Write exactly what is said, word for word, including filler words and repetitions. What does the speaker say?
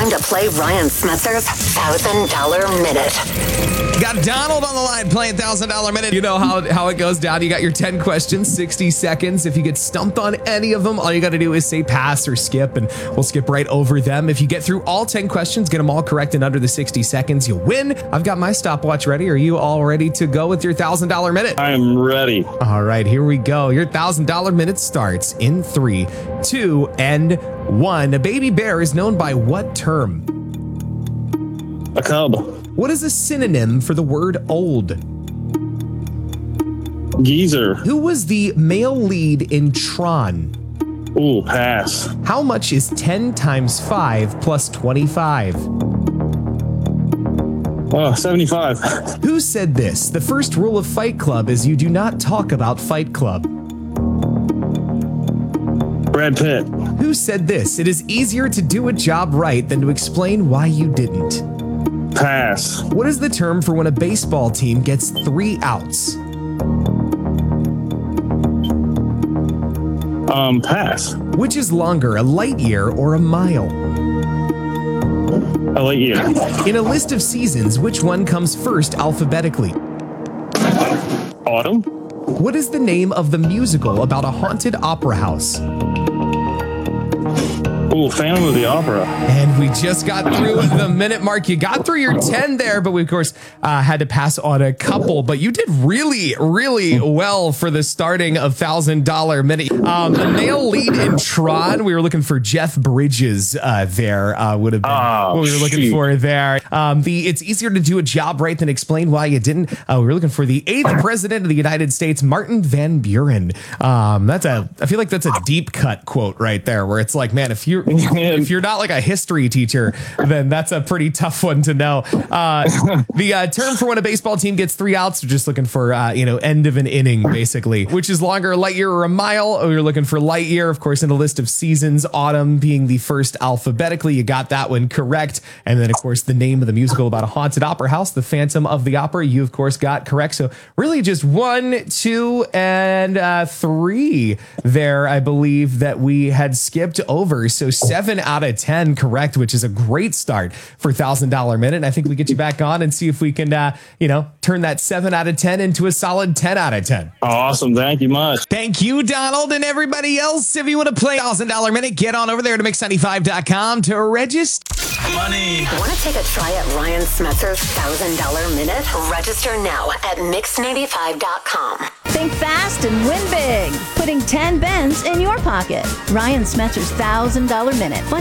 time to play Ryan Smetzer's one thousand dollar Minute. Got Donald on the line playing one thousand dollar Minute. You know how, how it goes down. You got your ten questions, sixty seconds. If you get stumped on any of them, all you got to do is say pass or skip, and we'll skip right over them. If you get through all ten questions, get them all correct in under the sixty seconds, you'll win. I've got my stopwatch ready. Are you all ready to go with your one thousand dollar Minute? I am ready. All right, here we go. Your one thousand dollar Minute starts in three, two, and one. A baby bear is known by what term? A cub. What is a synonym for the word old? Geezer. Who was the male lead in Tron? Ooh, pass. How much is ten times five plus twenty-five? Oh, seventy-five. Who said this? The first rule of Fight Club is you do not talk about Fight Club. Brad Pitt. Who said this? It is easier to do a job right than to explain why you didn't. Pass. What is the term for when a baseball team gets three outs? Um, pass. Which is longer, a light year or a mile? A light year. In a list of seasons, which one comes first alphabetically? Autumn. What is the name of the musical about a haunted opera house? Ooh, Phantom of the Opera. And we just got through the minute mark. You got through your ten there, but we, of course, uh, had to pass on a couple. But you did really, really well for the starting of one thousand dollar Minute. Um, the male lead in Tron, we were looking for Jeff Bridges uh, there, uh, would have been oh, what we were looking shoot. for there. Um, the It's easier to do a job right than explain why you didn't. Uh, we were looking for the eighth president of the United States, Martin Van Buren. Um, that's a, I feel like that's a deep cut quote right there, where it's like, man, if you're if you're not like a history teacher, then that's a pretty tough one to know. Uh, the uh, term for when a baseball team gets three outs, we're just looking for, uh, you know, end of an inning, basically, which is longer, a light year or a mile. Or you're looking for light year, of course, in a list of seasons, autumn being the first alphabetically. You got that one correct. And then, of course, the name of the musical about a haunted opera house, the Phantom of the Opera, you, of course, got correct. So really just one, two, and uh, three there, I believe, that we had skipped over. So seven out of ten correct, which is a great start for one thousand dollar Minute. And I think we get you back on and see if we can, uh, you know, turn that seven out of ten into a solid ten out of ten. Awesome. Thank you much. Thank you, Donald, and everybody else. If you want to play one thousand dollar Minute, get on over there to mix ninety-five dot com to register. Money. Want to take a try at Ryan Smetzer's one thousand dollar Minute? Register now at mix ninety-five dot com. Think fast and win big. Putting ten bends in your pocket. Ryan Smetzer's one thousand dollar Minute.